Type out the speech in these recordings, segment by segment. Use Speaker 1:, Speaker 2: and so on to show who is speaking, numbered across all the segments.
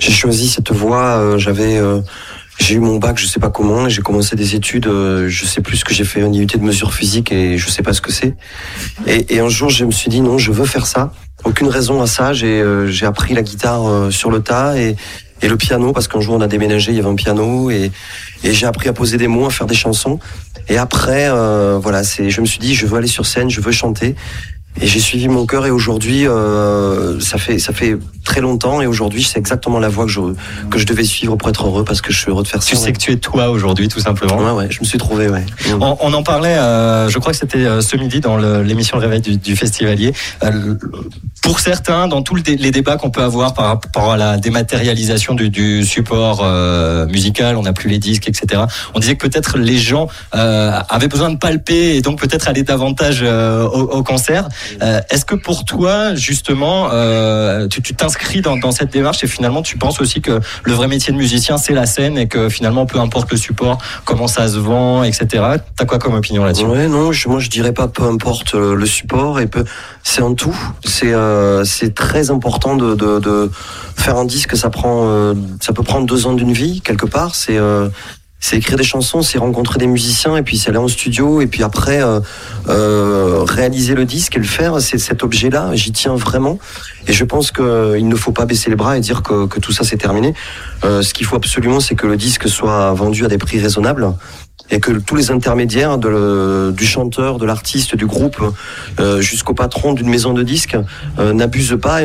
Speaker 1: j'ai choisi cette voie. J'ai eu mon bac, je sais pas comment, et j'ai commencé des études, je sais plus ce que j'ai fait, un IUT de mesure physique, et je sais pas ce que c'est. Et un jour, je me suis dit non, je veux faire ça. Aucune raison à ça. J'ai appris la guitare sur le tas et le piano, parce qu'un jour on a déménagé, il y avait un piano, et j'ai appris à poser des mots, à faire des chansons. Et après, je me suis dit, je veux aller sur scène, je veux chanter. Et j'ai suivi mon cœur, et aujourd'hui, ça fait très longtemps, et aujourd'hui, c'est exactement la voie que je devais suivre pour être heureux, parce que je suis heureux de faire ça.
Speaker 2: Tu sais que tu es toi aujourd'hui, tout simplement.
Speaker 1: Ouais, je me suis trouvé, ouais.
Speaker 2: On en parlait, je crois que c'était ce midi dans l'émission Le Réveil du Festivalier. Pour certains, dans tous les débats qu'on peut avoir par rapport à la dématérialisation du support musical, on n'a plus les disques, etc. On disait que peut-être les gens avaient besoin de palper et donc peut-être aller davantage au concert. Est-ce que pour toi, justement, tu t'inscris dans cette démarche et finalement tu penses aussi que le vrai métier de musicien, c'est la scène, et que finalement, peu importe le support, comment ça se vend, etc. T'as quoi comme opinion là-dessus?
Speaker 1: Ouais, non, moi je dirais pas peu importe le support, c'est un tout. C'est très important de faire un disque. Ça peut prendre 2 ans d'une vie quelque part. C'est écrire des chansons, c'est rencontrer des musiciens, et puis c'est aller en studio, et puis après réaliser le disque et le faire. C'est cet objet-là, j'y tiens vraiment, et je pense qu'il ne faut pas baisser les bras et dire que tout ça c'est terminé. Ce qu'il faut absolument, c'est que le disque soit vendu à des prix raisonnables, et que tous les intermédiaires du chanteur, de l'artiste, du groupe, jusqu'au patron d'une maison de disques n'abusent pas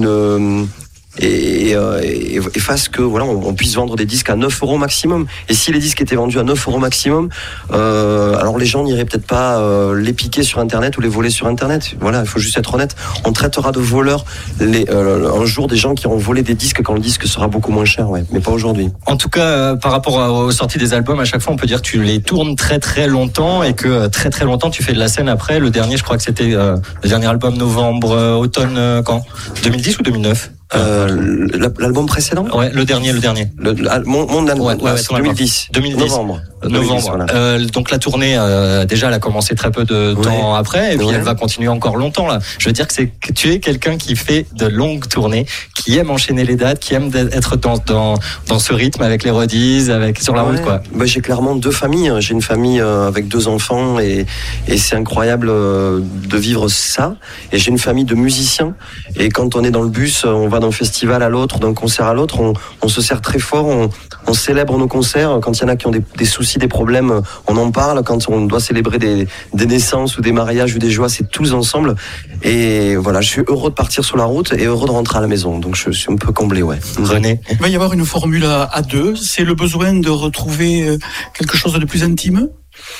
Speaker 1: et fasse que on puisse vendre des disques à 9 € maximum. Et si les disques étaient vendus à 9 € maximum, alors les gens n'iraient peut-être pas les piquer sur internet ou les voler sur internet. Voilà, il faut juste être honnête. On traitera de voleurs un jour des gens qui ont volé des disques quand le disque sera beaucoup moins cher, mais pas aujourd'hui.
Speaker 2: En tout cas, par rapport aux sorties des albums, à chaque fois on peut dire que tu les tournes très très longtemps, et que très très longtemps tu fais de la scène après. Le dernier, je crois que c'était le dernier album novembre, automne, quand 2010 ou 2009?
Speaker 1: L'album précédent?
Speaker 2: Ouais, le dernier.
Speaker 1: Mon album, c'est 2010. Novembre.
Speaker 2: Voilà. Donc la tournée, déjà, elle a commencé très peu de temps après, et puis elle va continuer encore longtemps là. Je veux dire que tu es quelqu'un qui fait de longues tournées, qui aime enchaîner les dates, qui aime être dans ce rythme avec les redises, sur la route, quoi.
Speaker 1: J'ai clairement 2 familles. J'ai une famille avec 2 enfants, et c'est incroyable de vivre ça. Et j'ai une famille de musiciens, et quand on est dans le bus, on va d'un festival à l'autre, d'un concert à l'autre, on se serre très fort, on célèbre nos concerts. Quand il y en a qui ont des soucis, des problèmes, on en parle. Quand on doit célébrer des naissances ou des mariages ou des joies, c'est tous ensemble. Et voilà, je suis heureux de partir sur la route et heureux de rentrer à la maison. Donc je suis un peu comblé, ouais.
Speaker 2: René?
Speaker 3: Il va y avoir une formule à 2. C'est le besoin de retrouver quelque chose de plus intime?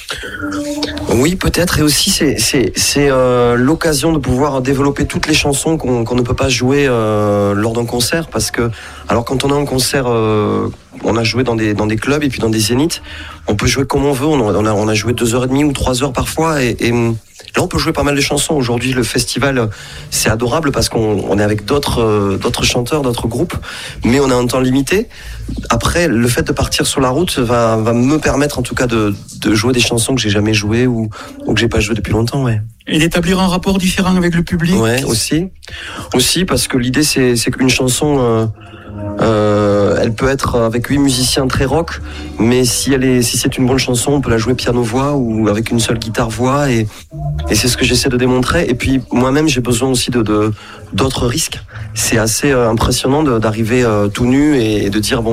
Speaker 1: Oui, peut-être, et aussi c'est l'occasion de pouvoir développer toutes les chansons qu'on ne peut pas jouer lors d'un concert, parce que alors quand on a un concert, on a joué dans des clubs et puis dans des zéniths, on peut jouer comme on veut, on a joué 2h30 ou 3h parfois, et là on peut jouer pas mal de chansons. Aujourd'hui le festival, c'est adorable parce qu'on est avec d'autres chanteurs, d'autres groupes, mais on a un temps limité. Après, le fait de partir sur la route va me permettre en tout cas de jouer des chansons que j'ai jamais jouées ou que j'ai pas jouées depuis longtemps, ouais.
Speaker 3: Et d'établir un rapport différent avec le public.
Speaker 1: Ouais, aussi parce que l'idée c'est qu'une chanson elle peut être avec 8 musiciens très rock, mais si c'est une bonne chanson, on peut la jouer piano-voix ou avec une seule guitare-voix, et c'est ce que j'essaie de démontrer. Et puis moi-même, j'ai besoin aussi d'autres risques. C'est assez impressionnant d'arriver tout nu et de dire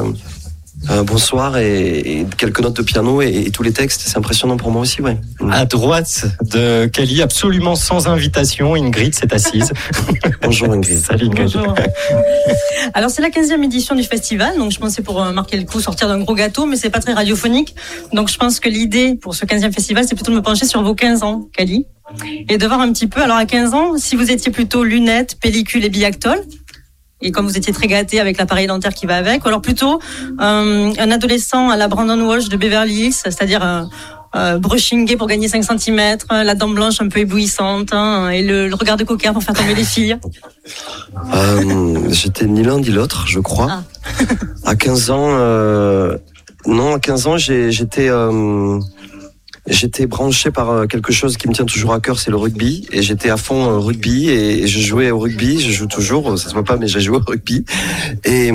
Speaker 1: bonsoir et quelques notes de piano et tous les textes. C'est impressionnant pour moi aussi, ouais.
Speaker 2: À droite de Cali, absolument sans invitation, Ingrid s'est assise.
Speaker 1: Bonjour Ingrid.
Speaker 2: Salut Ingrid.
Speaker 4: Bonjour. Alors c'est la 15e édition du festival, donc je pensais pour marquer le coup sortir d'un gros gâteau, mais c'est pas très radiophonique. Donc je pense que l'idée pour ce 15e festival, c'est plutôt de me pencher sur vos 15 ans, Cali, et de voir un petit peu, alors à 15 ans, si vous étiez plutôt lunettes, pellicule et Biactol, et comme vous étiez très gâté avec l'appareil dentaire qui va avec, ou alors plutôt un adolescent à la Brandon Walsh de Beverly Hills, c'est-à-dire brushing gay pour gagner 5 cm, la dent blanche un peu éblouissante, et le regard de coquin pour faire tomber les filles.
Speaker 1: J'étais ni l'un ni l'autre, je crois. À 15 ans, à 15 ans, j'étais branché par quelque chose qui me tient toujours à cœur, c'est le rugby. Et j'étais à fond rugby, et je jouais au rugby, je joue toujours, ça se voit pas, mais j'ai joué au rugby. Et